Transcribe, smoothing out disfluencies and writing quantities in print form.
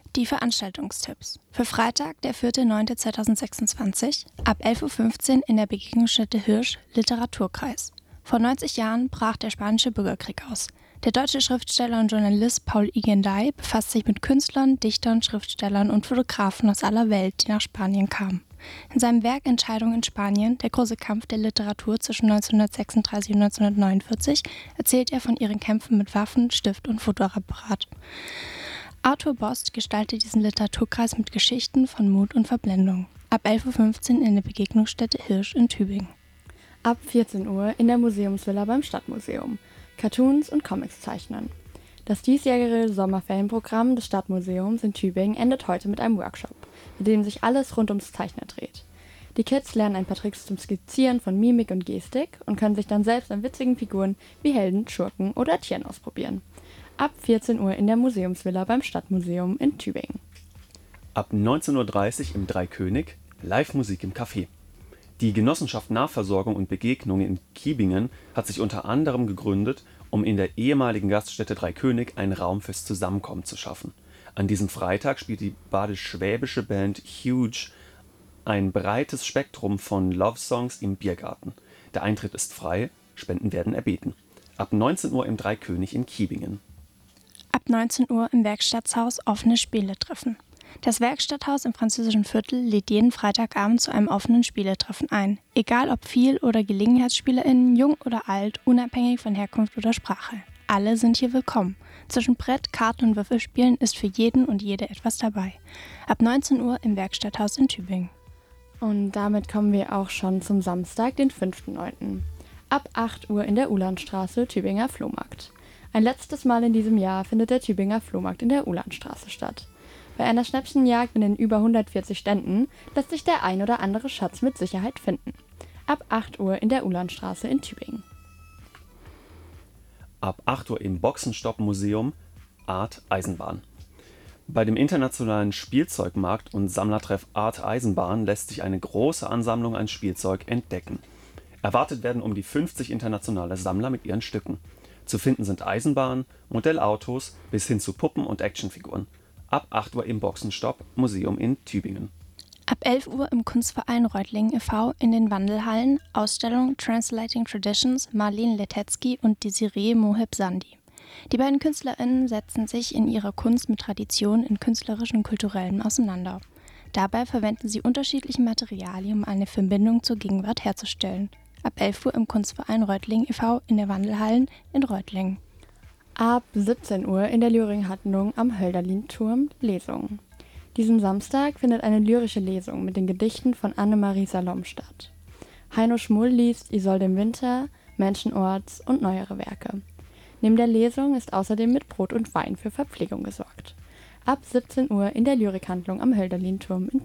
Die Veranstaltungstipps. Für Freitag, der 4.9.2026, ab 11.15 Uhr in der Begegnungsstätte Hirsch, Literaturkreis. Vor 90 Jahren brach der spanische Bürgerkrieg aus. Der deutsche Schriftsteller und Journalist Paul Igenday befasst sich mit Künstlern, Dichtern, Schriftstellern und Fotografen aus aller Welt, die nach Spanien kamen. In seinem Werk Entscheidung in Spanien, der große Kampf der Literatur zwischen 1936 und 1949, erzählt er von ihren Kämpfen mit Waffen, Stift und Fotoapparat. Arthur Bost gestaltet diesen Literaturkreis mit Geschichten von Mut und Verblendung. Ab 11.15 Uhr in der Begegnungsstätte Hirsch in Tübingen. Ab 14 Uhr in der Museumsvilla beim Stadtmuseum. Cartoons und Comics zeichnen. Das diesjährige Sommerferienprogramm des Stadtmuseums in Tübingen endet heute mit einem Workshop, mit dem sich alles rund ums Zeichnen dreht. Die Kids lernen ein paar Tricks zum Skizzieren von Mimik und Gestik und können sich dann selbst an witzigen Figuren wie Helden, Schurken oder Tieren ausprobieren. Ab 14 Uhr in der Museumsvilla beim Stadtmuseum in Tübingen. Ab 19.30 Uhr im Dreikönig Live-Musik im Café. Die Genossenschaft Nahversorgung und Begegnung in Kiebingen hat sich unter anderem gegründet, um in der ehemaligen Gaststätte Dreikönig einen Raum fürs Zusammenkommen zu schaffen. An diesem Freitag spielt die badisch-schwäbische Band Huge ein breites Spektrum von Love-Songs im Biergarten. Der Eintritt ist frei, Spenden werden erbeten. Ab 19 Uhr im Dreikönig in Kiebingen. Ab 19 Uhr im Werkstatthaus offene Spieletreffen. Das Werkstatthaus im französischen Viertel lädt jeden Freitagabend zu einem offenen Spieletreffen ein. Egal ob Viel- oder GelegenheitsspielerInnen, jung oder alt, unabhängig von Herkunft oder Sprache. Alle sind hier willkommen. Zwischen Brett, Karten und Würfelspielen ist für jeden und jede etwas dabei. Ab 19 Uhr im Werkstatthaus in Tübingen. Und damit kommen wir auch schon zum Samstag, den 5.9. Ab 8 Uhr in der Ulandstraße, Tübinger Flohmarkt. Ein letztes Mal in diesem Jahr findet der Tübinger Flohmarkt in der Ulandstraße statt. Bei einer Schnäppchenjagd in den über 140 Ständen lässt sich der ein oder andere Schatz mit Sicherheit finden. Ab 8 Uhr in der Ulandstraße in Tübingen. Ab 8 Uhr im Boxenstopp-Museum Art Eisenbahn. Bei dem internationalen Spielzeugmarkt und Sammlertreff Art Eisenbahn lässt sich eine große Ansammlung an Spielzeug entdecken. Erwartet werden um die 50 internationale Sammler mit ihren Stücken. Zu finden sind Eisenbahnen, Modellautos bis hin zu Puppen und Actionfiguren. Ab 8 Uhr im Boxenstopp Museum in Tübingen. Ab 11 Uhr im Kunstverein Reutlingen e.V. in den Wandelhallen Ausstellung Translating Traditions Marlene Letetzky und Desiree Moheb-Sandi. Die beiden KünstlerInnen setzen sich in ihrer Kunst mit Traditionen in künstlerischen und kulturellen auseinander. Dabei verwenden sie unterschiedliche Materialien, um eine Verbindung zur Gegenwart herzustellen. Ab 11 Uhr im Kunstverein Reutlingen e.V. in der Wandelhallen in Reutlingen. Ab 17 Uhr in der Lyrik-Handlung am Hölderlin-Turm Lesung. Diesen Samstag findet eine lyrische Lesung mit den Gedichten von Annemarie Salom statt. Heino Schmull liest Isolde im Winter, Menschenorts und neuere Werke. Neben der Lesung ist außerdem mit Brot und Wein für Verpflegung gesorgt. Ab 17 Uhr in der Lyrik-Handlung am Hölderlin-Turm in